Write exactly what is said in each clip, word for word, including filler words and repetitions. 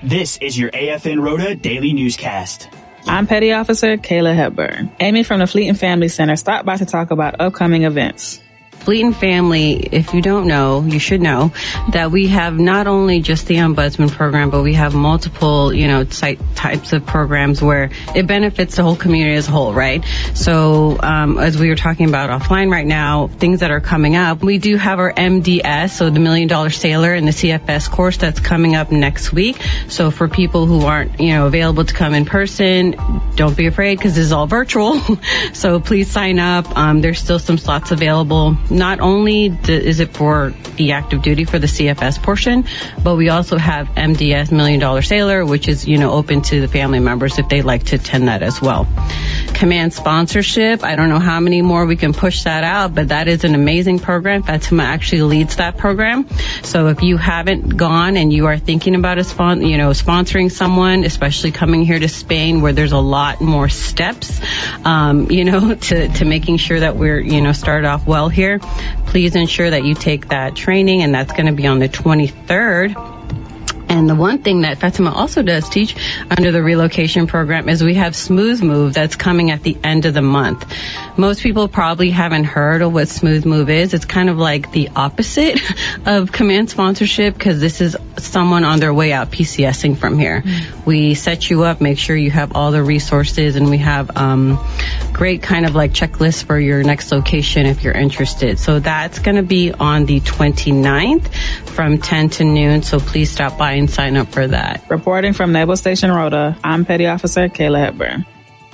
This is your A F N Rhoda Daily Newscast. I'm Petty Officer Kayla Hepburn. Amy from the Fleeton Family Center stopped by to talk about upcoming events. Fleeton Family, if you don't know, you should know that we have not only just the Ombudsman program, but we have multiple, you know, type, types of programs where it benefits the whole community as a whole, right? So, um, as we were talking about offline right now, things that are coming up, we do have our M D S, so the Million Dollar Sailor and the C F S course that's coming up next week. So for people who aren't, you know, available to come in person, don't be afraid because this is all virtual. So please sign up. Um, there's still some slots available. Not only the, is it for the active duty for the C F S portion, but we also have M D S, Million Dollar Sailor, which is, you know, open to the family members if they'd like to attend that as well. Command sponsorship, I don't know how many more we can push that out, but that is an amazing program. Fatima actually leads that program. So if you haven't gone and you are thinking about a spon- you know, sponsoring someone, especially coming here to Spain where there's a lot more steps, um, you know, to, to making sure that we're, you know, started off well here, please ensure that you take that training, and that's going to be on the twenty-third. And the one thing that Fatima also does teach under the relocation program is we have Smooth Move that's coming at the end of the month. Most people probably haven't heard of what Smooth Move is. It's kind of like the opposite of command sponsorship because this is someone on their way out PCSing from here. Mm-hmm. We set you up, make sure you have all the resources, and we have um, great kind of like checklists for your next location if you're interested. So that's going to be on the twenty-ninth from ten to noon. So please stop by and sign up for that. Reporting from Naval Station Rhoda, I'm Petty Officer Kayla Hepburn.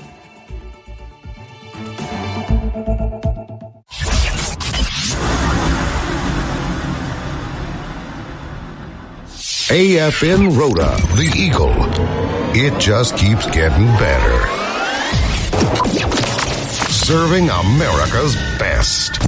A F N Rhoda, the Eagle. It just keeps getting better. Serving America's best.